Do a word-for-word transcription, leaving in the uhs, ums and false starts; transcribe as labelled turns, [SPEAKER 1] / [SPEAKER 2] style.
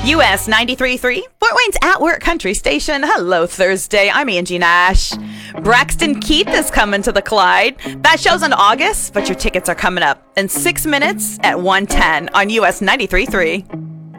[SPEAKER 1] U S ninety-three point three, Fort Wayne's At Work Country Station. Hello, Thursday. I'm Angie Nash. Braxton Keith is coming to the Clyde. That show's in August, but your tickets are coming up in six minutes at one ten on U S ninety-three point three.